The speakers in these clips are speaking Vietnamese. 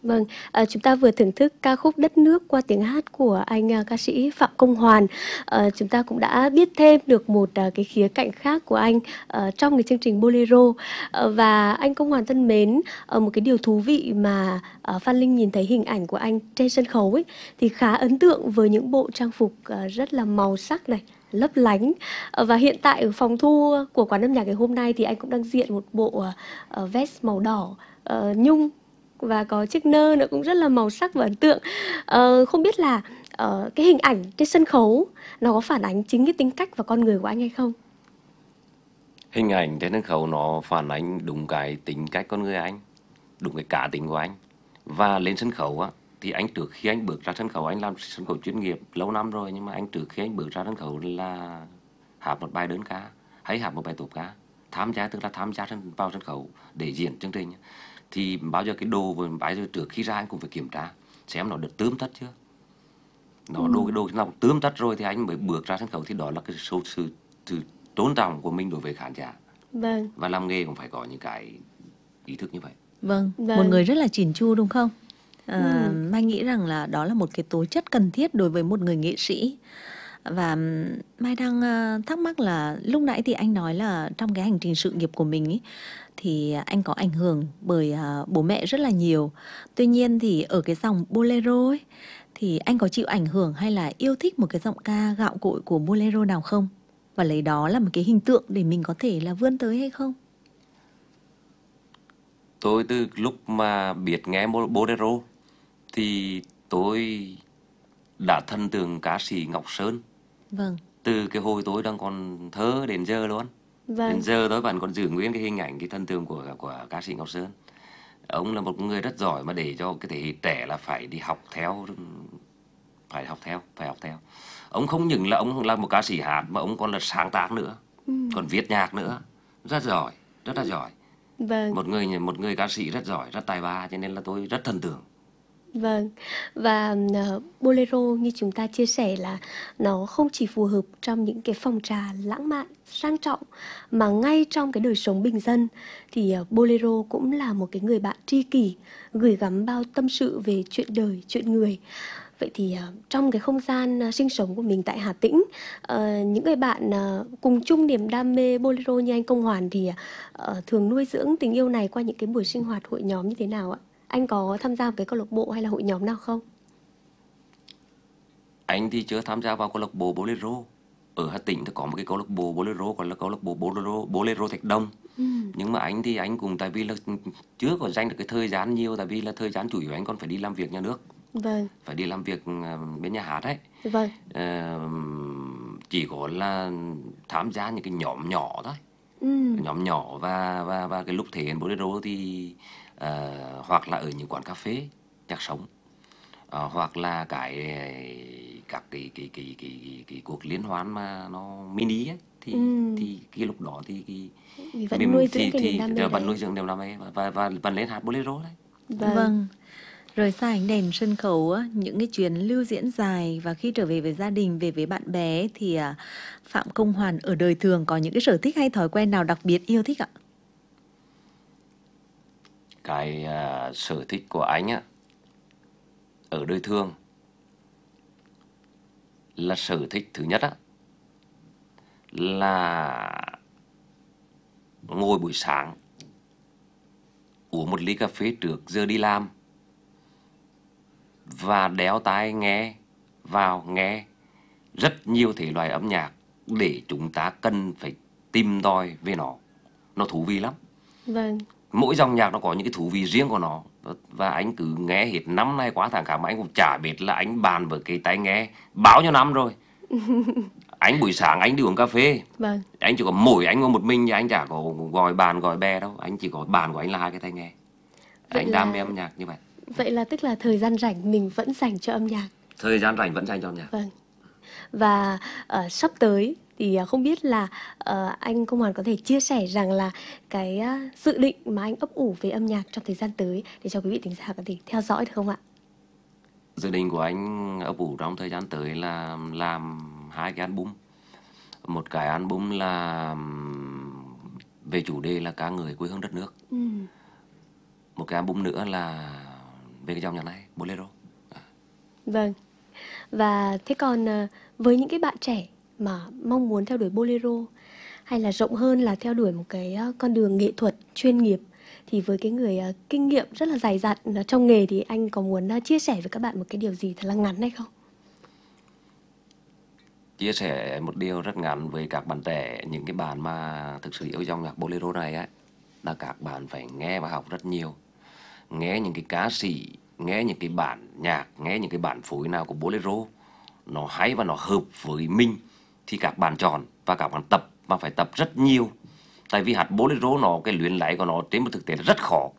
Vâng, chúng ta vừa thưởng thức ca khúc Đất nước qua tiếng hát của anh ca sĩ Phạm Công Hoàn. Chúng ta cũng đã biết thêm được một cái khía cạnh khác của anh trong cái chương trình Bolero. Và anh Công Hoàn thân mến, một cái điều thú vị mà Phan Linh nhìn thấy hình ảnh của anh trên sân khấu ấy thì khá ấn tượng với những bộ trang phục rất là màu sắc này, lấp lánh. Và hiện tại ở phòng thu của quán âm nhạc ngày hôm nay thì anh cũng đang diện một bộ vest màu đỏ nhung và có chiếc nơ nữa cũng rất là màu sắc và ấn tượng. Không biết là cái hình ảnh trên sân khấu nó có phản ánh chính cái tính cách và con người của anh hay không? Hình ảnh trên sân khấu nó phản ánh đúng cái tính cách con người anh, đúng cái cá tính của anh. Và lên sân khấu á, thì anh trước khi anh bước ra sân khấu, anh làm sân khấu chuyên nghiệp lâu năm rồi, nhưng mà anh trước khi anh bước ra sân khấu là hát một bài đơn ca hay hát một bài tốp ca, tham gia tức là tham gia vào sân khấu để diễn chương trình. Thì bao giờ cái đồ vừa bây giờ trước khi ra anh cũng phải kiểm tra xem nó được tươm tất chưa, nó đồ cái đồ nào tươm tất rồi thì anh mới bước ra sân khấu, thì đó là cái sự tôn trọng của mình đối với khán giả. Vâng, Và làm nghề cũng phải có những cái ý thức như vậy. Vâng, một vâng. người rất là chỉn chu đúng không? Mai nghĩ rằng là đó là một cái tố chất cần thiết đối với một người nghệ sĩ. Và Mai đang thắc mắc là lúc nãy thì anh nói là trong cái hành trình sự nghiệp của mình ý, thì anh có ảnh hưởng bởi bố mẹ rất là nhiều. Tuy nhiên thì ở cái dòng bolero ấy, thì anh có chịu ảnh hưởng hay là yêu thích một cái giọng ca gạo cội của bolero nào không? Và lấy đó là một cái hình tượng để mình có thể là vươn tới hay không? Tôi từ lúc mà biết nghe bolero thì tôi đã thần tượng ca sĩ Ngọc Sơn Vâng, từ cái hồi tôi đang còn thơ đến giờ luôn. Vâng, Đến giờ tôi vẫn còn giữ nguyên cái hình ảnh, cái thần tượng của ca sĩ Ngọc Sơn. Ông là một người rất giỏi mà để cho cái thế hệ trẻ là phải đi học theo, phải học theo. Ông không những là ông là một ca sĩ hát mà ông còn là sáng tác nữa, còn viết nhạc nữa, rất giỏi, rất là giỏi. vâng. Một người ca sĩ rất giỏi, rất tài ba, cho nên là tôi rất thần tượng. Vâng, và bolero như chúng ta chia sẻ là nó không chỉ phù hợp trong những cái phòng trà lãng mạn, sang trọng mà ngay trong cái đời sống bình dân thì bolero cũng là một cái người bạn tri kỷ gửi gắm bao tâm sự về chuyện đời, chuyện người. Vậy thì trong cái không gian sinh sống của mình tại Hà Tĩnh, những người bạn cùng chung niềm đam mê bolero như anh Công Hoàn thì thường nuôi dưỡng tình yêu này qua những cái buổi sinh hoạt hội nhóm như thế nào ạ? Anh có tham gia một cái câu lạc bộ hay là hội nhóm nào không? Anh thì chưa tham gia vào câu lạc bộ bolero. Ở Hà Tĩnh thì có một cái câu lạc bộ bolero, gọi là câu lạc bộ bolero Thạch Đông. Nhưng mà anh thì anh cũng tại vì là chưa có dành được cái thời gian nhiều, tại vì là thời gian chủ yếu anh còn phải đi làm việc nhà nước, Vâng, phải đi làm việc bên nhà hát ấy. vâng, Ờ, chỉ có là tham gia những cái nhóm nhỏ thôi, nhóm nhỏ. Và cái lúc thể hiện bolero thì hoặc là ở những quán cà phê nhạc sống, hoặc là các cái cuộc liên hoan mà nó mini ấy, thì cái lúc đó thì vì vẫn nuôi dưỡng cái niềm đam mê vẫn đấy. nuôi dưỡng niềm đam mê và vẫn lên hát bolero đấy. Vâng, vâng. Rời xa ánh đèn sân khấu á, những cái chuyến lưu diễn dài và khi trở về với gia đình, về với bạn bè thì Phạm Công Hoàn ở đời thường có những cái sở thích hay thói quen nào đặc biệt yêu thích ạ? Cái sở thích của anh á ở đời thường là sở thích thứ nhất á là ngồi buổi sáng uống một ly cà phê trước giờ đi làm và đeo tai nghe vào nghe rất nhiều thể loại âm nhạc để chúng ta cần phải tìm tòi về nó thú vị lắm. vâng, Mỗi dòng nhạc nó có những cái thú vị riêng của nó, và anh cứ nghe hết năm nay qua tháng khác mà anh cũng chả biết là anh bàn với cái tai nghe bao nhiêu năm rồi. Anh buổi sáng anh đi uống cà phê, vâng. anh chỉ có mỗi anh ngồi một mình, anh chả có gọi bạn gọi bè đâu, anh chỉ có bạn của anh là hai cái tai nghe. Vậy Anh đam mê là âm nhạc như vậy. vậy là tức là thời gian rảnh mình vẫn dành cho âm nhạc. Thời gian rảnh vẫn dành cho âm nhạc. Vâng. Và sắp tới thì không biết là anh Công Hoàn có thể chia sẻ rằng là cái dự định mà anh ấp ủ về âm nhạc trong thời gian tới để cho quý vị thính giả có thể theo dõi được không ạ? Dự định của anh ấp ủ trong thời gian tới là làm hai cái album. Một cái album là về chủ đề là ca ngợi quê hương đất nước. Một cái album nữa là về cái dòng nhạc này, bolero. Vâng. Và thế còn với những cái bạn trẻ mà mong muốn theo đuổi bolero hay là rộng hơn là theo đuổi một cái con đường nghệ thuật chuyên nghiệp, thì với cái người kinh nghiệm rất là dày dặn trong nghề thì anh có muốn chia sẻ với các bạn một cái điều gì thật là ngắn hay không? Chia sẻ một điều rất ngắn với các bạn trẻ, những cái bạn mà thực sự yêu dòng nhạc bolero này á, là các bạn phải nghe và học rất nhiều. Nghe những cái ca sĩ, nghe những cái bản nhạc, nghe những cái bản phối nào của bolero nó hay và nó hợp với mình thì các bạn chọn và các bạn tập, mà phải tập rất nhiều. Tại vì hát bolero nó, cái luyện lấy của nó trên một thực tế là rất khó.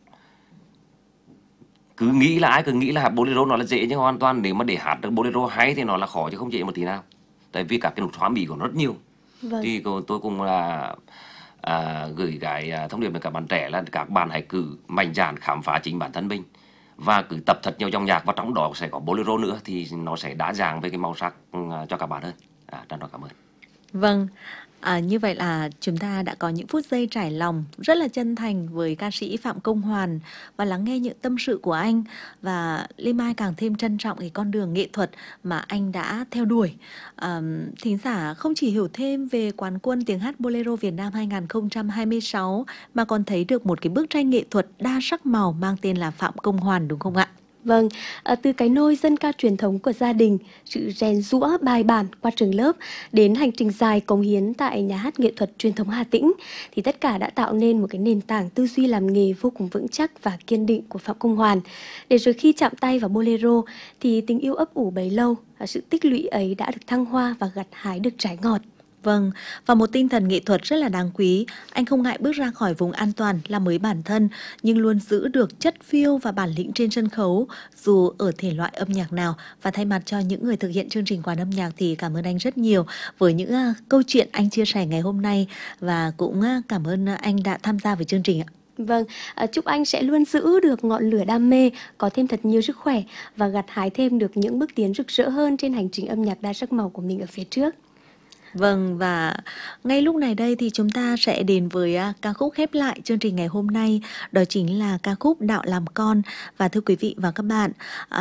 Ai cứ nghĩ là hát bolero nó là dễ, nhưng hoàn toàn nếu mà để hát được bolero hay thì nó là khó chứ không dễ một tí nào. Tại vì các cái nút hóa mỹ của nó rất nhiều. Vâng. Thì tôi cũng là gửi cái thông điệp với các bạn trẻ là các bạn hãy cứ mạnh dạn khám phá chính bản thân mình và cứ tập thật nhiều dòng nhạc, và trong đó sẽ có bolero nữa thì nó sẽ đa dạng về cái màu sắc cho các bạn hơn. Trân trọng cảm ơn. Vâng, như vậy là chúng ta đã có những phút giây trải lòng rất là chân thành với ca sĩ Phạm Công Hoàn và lắng nghe những tâm sự của anh. Và Lê Mai càng thêm trân trọng cái con đường nghệ thuật mà anh đã theo đuổi. Thính giả không chỉ hiểu thêm về quán quân tiếng hát Bolero Việt Nam 2026 mà còn thấy được một cái bức tranh nghệ thuật đa sắc màu mang tên là Phạm Công Hoàn, đúng không ạ? Vâng, từ cái nôi dân ca truyền thống của gia đình, sự rèn giũa bài bản qua trường lớp đến hành trình dài cống hiến tại nhà hát nghệ thuật truyền thống Hà Tĩnh, thì tất cả đã tạo nên một cái nền tảng tư duy làm nghề vô cùng vững chắc và kiên định của Phạm Công Hoàn. Để rồi khi chạm tay vào bolero thì tình yêu ấp ủ bấy lâu, sự tích lũy ấy đã được thăng hoa và gặt hái được trái ngọt. Vâng, và một tinh thần nghệ thuật rất là đáng quý. Anh không ngại bước ra khỏi vùng an toàn làm mới bản thân, nhưng luôn giữ được chất phiêu và bản lĩnh trên sân khấu, dù ở thể loại âm nhạc nào. Và thay mặt cho những người thực hiện chương trình Quán Âm Nhạc thì cảm ơn anh rất nhiều với những câu chuyện anh chia sẻ ngày hôm nay. Và cũng cảm ơn anh đã tham gia với chương trình ạ. Vâng, chúc anh sẽ luôn giữ được ngọn lửa đam mê, có thêm thật nhiều sức khỏe và gặt hái thêm được những bước tiến rực rỡ hơn trên hành trình âm nhạc đa sắc màu của mình ở phía trước. Vâng, và ngay lúc này đây thì chúng ta sẽ đến với ca khúc khép lại chương trình ngày hôm nay. Đó chính là ca khúc Đạo Làm Con. Và thưa quý vị và các bạn,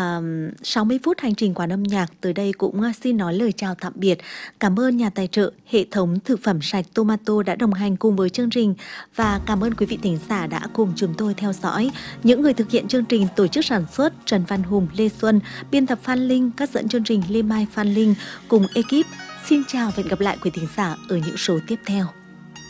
60 phút hành trình Quán Âm Nhạc tới đây cũng xin nói lời chào tạm biệt. Cảm ơn nhà tài trợ hệ thống thực phẩm sạch Tomato đã đồng hành cùng với chương trình. Và cảm ơn quý vị thính giả đã cùng chúng tôi theo dõi. Những người thực hiện chương trình, tổ chức sản xuất Trần Văn Hùng, Lê Xuân, biên tập Phan Linh, các dẫn chương trình Lê Mai, Phan Linh cùng ekip. Xin chào và hẹn gặp lại quý thính giả ở những số tiếp theo.